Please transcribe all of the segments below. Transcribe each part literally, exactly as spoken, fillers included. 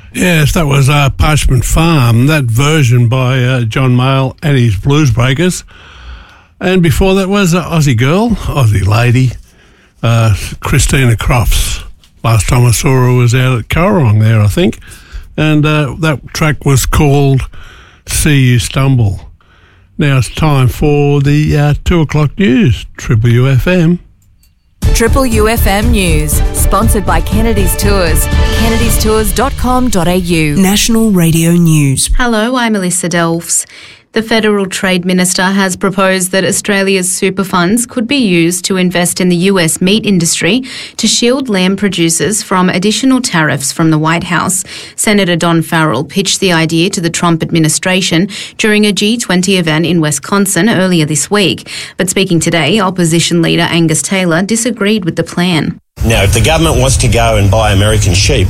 Yes, that was uh, Parchment Farm, that version by uh, John Mayall and his Blues Breakers. And before that was uh, Aussie Girl, Aussie Lady, uh, Christina Crofts. Last time I saw her was out at Currawong there, I think. And uh, that track was called See You Stumble. Now it's time for the uh, two o'clock news, Triple U F M. Triple U F M News, sponsored by Kennedy's Tours, kennedys tours dot com dot a u. National Radio News. Hello, I'm Melissa Delphs. The Federal Trade Minister has proposed that Australia's super funds could be used to invest in the U S meat industry to shield lamb producers from additional tariffs from the White House. Senator Don Farrell pitched the idea to the Trump administration during a G twenty event in Wisconsin earlier this week. But speaking today, opposition leader Angus Taylor disagreed with the plan. Now, if the government wants to go and buy American sheep,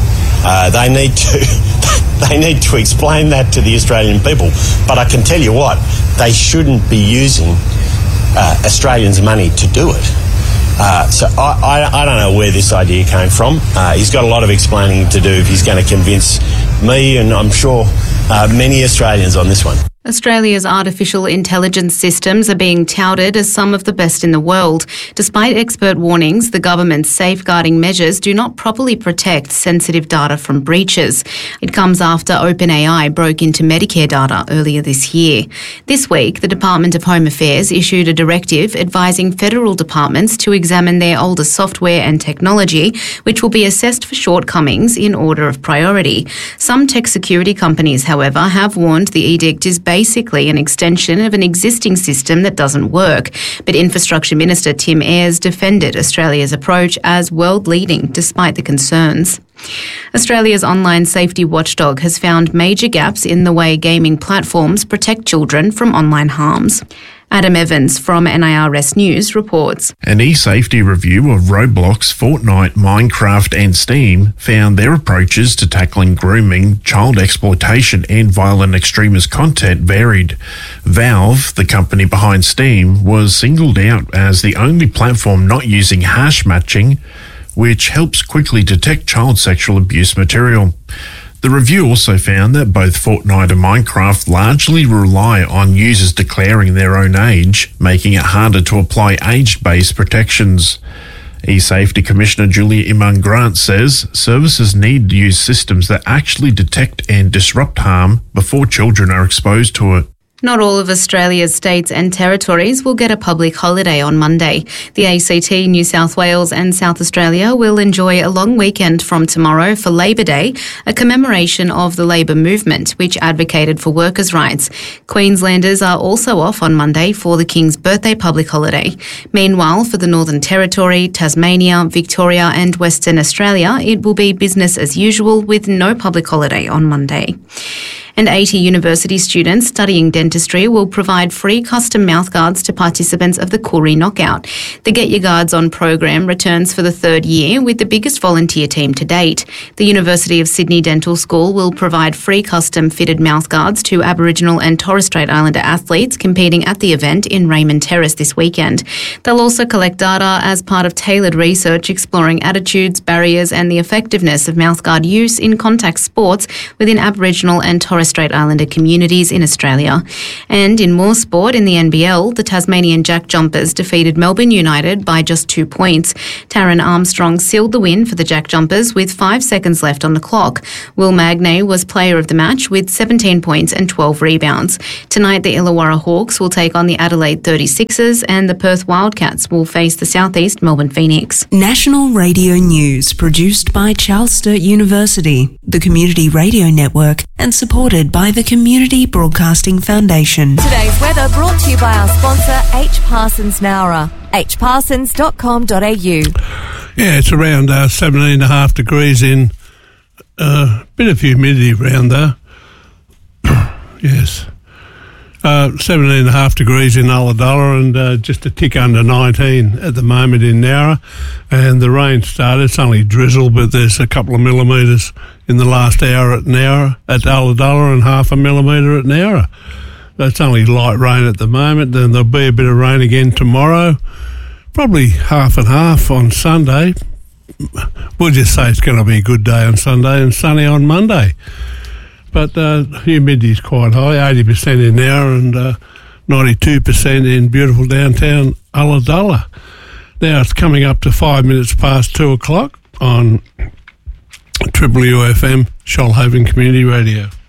uh, they need to... They need to explain that to the Australian people. But I can tell you what, they shouldn't be using uh, Australians' money to do it. Uh, so I, I, I don't know where this idea came from. Uh, he's got a lot of explaining to do if he's going to convince me and I'm sure uh, many Australians on this one. Australia's artificial intelligence systems are being touted as some of the best in the world. Despite expert warnings, the government's safeguarding measures do not properly protect sensitive data from breaches. It comes after OpenAI broke into Medicare data earlier this year. This week, the Department of Home Affairs issued a directive advising federal departments to examine their older software and technology, which will be assessed for shortcomings in order of priority. Some tech security companies, however, have warned the edict is basically an extension of an existing system that doesn't work. But Infrastructure Minister Tim Ayres defended Australia's approach as world-leading despite the concerns. Australia's online safety watchdog has found major gaps in the way gaming platforms protect children from online harms. Adam Evans from N I R S News reports. An e-safety review of Roblox, Fortnite, Minecraft and Steam found their approaches to tackling grooming, child exploitation and violent extremist content varied. Valve, the company behind Steam, was singled out as the only platform not using hash matching, which helps quickly detect child sexual abuse material. The review also found that both Fortnite and Minecraft largely rely on users declaring their own age, making it harder to apply age-based protections. E-Safety Commissioner Julia Iman-Grant says services need to use systems that actually detect and disrupt harm before children are exposed to it. Not all of Australia's states and territories will get a public holiday on Monday. The A C T, New South Wales and South Australia will enjoy a long weekend from tomorrow for Labor Day, a commemoration of the labour movement, which advocated for workers' rights. Queenslanders are also off on Monday for the King's birthday public holiday. Meanwhile, for the Northern Territory, Tasmania, Victoria and Western Australia, it will be business as usual with no public holiday on Monday. And eighty university students studying dentistry will provide free custom mouthguards to participants of the Koori Knockout. The Get Your Guards On program returns for the third year with the biggest volunteer team to date. The University of Sydney Dental School will provide free custom fitted mouthguards to Aboriginal and Torres Strait Islander athletes competing at the event in Raymond Terrace this weekend. They'll also collect data as part of tailored research exploring attitudes, barriers and the effectiveness of mouthguard use in contact sports within Aboriginal and Torres Strait Islander communities in Australia. And in more sport, in the N B L, the Tasmanian Jack Jumpers defeated Melbourne United by just two points. Taron Armstrong sealed the win for the Jack Jumpers with five seconds left on the clock. Will Magnay was player of the match with seventeen points and twelve rebounds. Tonight, the Illawarra Hawks will take on the Adelaide thirty-sixers and the Perth Wildcats will face the Southeast Melbourne Phoenix. National Radio News, produced by Charles Sturt University, the Community Radio Network, and supported by the Community Broadcasting Foundation. Today's weather brought to you by our sponsor, H. Parsons Nowra, h parsons dot com dot a u. Yeah, it's around uh, seventeen and a half degrees in, a uh, bit of humidity around there. Yes. Uh, seventeen and a half degrees in Ulladulla and uh, just a tick under nineteen at the moment in Nowra. And the rain started. It's only drizzle, but there's a couple of millimetres in the last hour at Nowra, at Ulladulla, and half a millimetre at Nowra. That's only light rain at the moment. Then there'll be a bit of rain again tomorrow. Probably half and half on Sunday. we'll just say it's going to be a good day on Sunday and sunny on Monday. But uh, humidity's quite high, eighty percent in there and uh, ninety-two percent in beautiful downtown Ulladulla. Now it's coming up to five minutes past two o'clock on Triple U F M, Shoalhaven Community Radio.